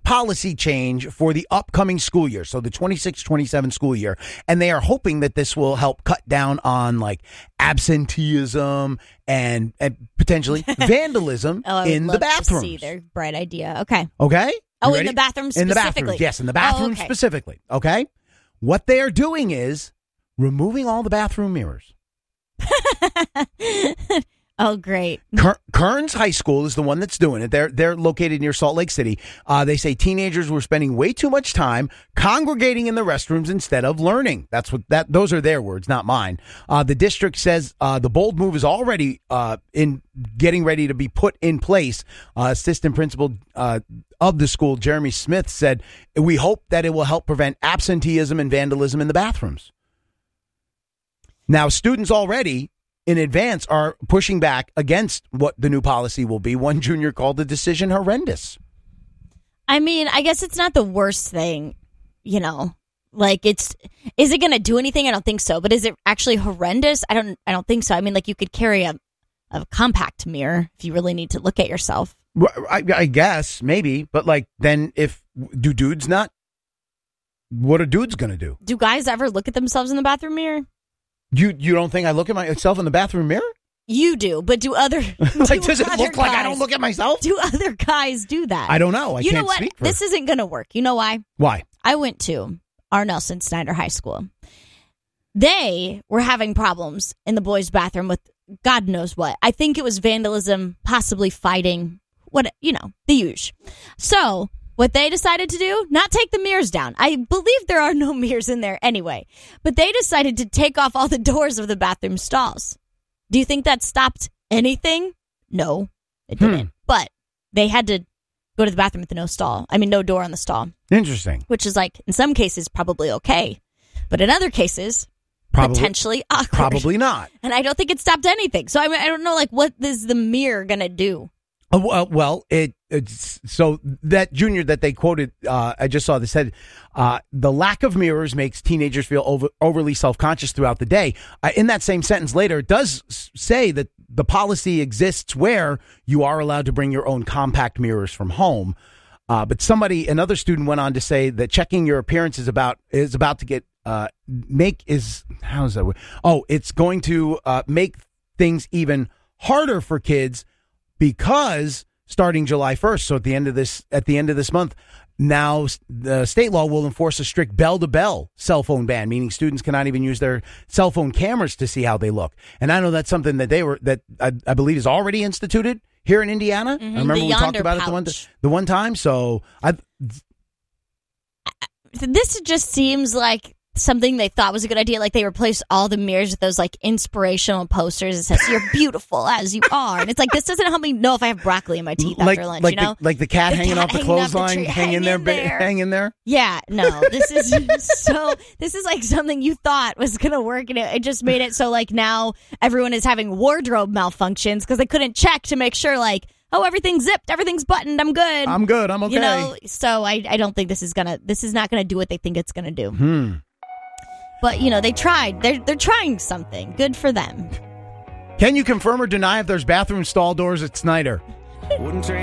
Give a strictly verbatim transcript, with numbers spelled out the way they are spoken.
policy change for the upcoming school year, so the twenty-six twenty-seven school year, and they are hoping that this will help cut down on like absenteeism and, and potentially vandalism oh, I in would the love bathrooms. To see their bright idea. Okay. Okay. Oh, You in ready? the bathrooms In the specifically? bathrooms, yes, in the bathrooms oh, okay. specifically. Okay. What they are doing is removing all the bathroom mirrors. Oh, great. Ker- Kearns High School is the one that's doing it. They're they're located near Salt Lake City. Uh, they say teenagers were spending way too much time congregating in the restrooms instead of learning. That's what that. Those are their words, not mine. Uh, the district says uh, the bold move is already uh, in getting ready to be put in place. Uh, assistant principal uh, of the school, Jeremy Smith, said, "We hope that it will help prevent absenteeism and vandalism in the bathrooms." Now, students already in advance are pushing back against what the new policy will be. One junior called the decision horrendous. I mean, I guess it's not the worst thing, you know. Like, it's, is it going to do anything? I don't think so. But is it actually horrendous? I don't I don't think so. I mean, like, you could carry a, a compact mirror if you really need to look at yourself. I, I guess, maybe. But, like, then if, do dudes not? What are dudes going to do? Do guys ever look at themselves in the bathroom mirror? You you don't think I look at myself in the bathroom mirror? You do, but do other like, do does it other look like I guys- don't look at myself? Do other guys do that? I don't know. I you can't know what? speak for This isn't going to work. You know why? Why? I went to R. Nelson Snyder High School. They were having problems in the boys' bathroom with God knows what. I think it was vandalism, possibly fighting, what, you know, the usual. So what they decided to do, not take the mirrors down. I believe there are no mirrors in there anyway. But they decided to take off all the doors of the bathroom stalls. Do you think that stopped anything? No, it didn't. Hmm. But they had to go to the bathroom with no stall. I mean, no door on the stall. Interesting. Which is like, in some cases, probably okay. But in other cases, Probably, potentially awkward. Probably not. And I don't think it stopped anything. So I mean, I don't know, like, what is the mirror going to do? Uh, well, well, it it's, so that junior that they quoted, uh, I just saw this said, uh, the lack of mirrors makes teenagers feel over, overly self-conscious throughout the day. Uh, in that same sentence later, it does s- say that the policy exists where you are allowed to bring your own compact mirrors from home. Uh, but somebody, another student went on to say that checking your appearance is about is about to get uh, make is how is that? word? Oh, it's going to uh, make things even harder for kids. Because starting July first, so at the end of this at the end of this month, now the state law will enforce a strict bell-to-bell cell phone ban, meaning students cannot even use their cell phone cameras to see how they look. And I know that's something that they were that I, I believe is already instituted here in Indiana. Mm-hmm. I remember The we talked Yonder about it the one pouch. the one time. So I This just seems like something they thought was a good idea. Like, they replaced all the mirrors with those, like, inspirational posters that says, "You're beautiful as you are." And it's like, this doesn't help me know if I have broccoli in my teeth like after lunch, like you know? the, like the cat The hanging cat off the hanging off the clothesline, tree. hang in Hang there, in ba- there. hang in there. Yeah, no, this is so, this is like something you thought was going to work, and it, it just made it so, like, now everyone is having wardrobe malfunctions because they couldn't check to make sure, like, oh, everything's zipped, everything's buttoned, I'm good. I'm good. I'm okay. You know, so I, I don't think this is going to, this is not going to do what they think it's going to do. Hmm. But, you know, they tried. They're, they're trying something. Good for them. Can you confirm or deny if there's bathroom stall doors at Snyder? Wouldn't trade